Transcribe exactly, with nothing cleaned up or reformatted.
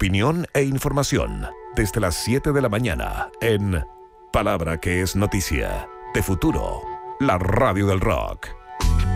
opinión e información desde las siete de la mañana en Palabra que es Noticia, de Futuro, la radio del rock.